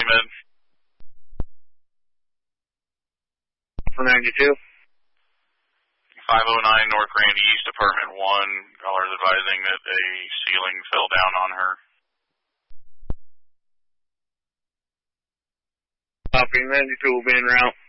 Med. For 92. 509 North Randy East, Apartment 1. Caller's advising that a ceiling fell down on her. Copy, 92 will be en route.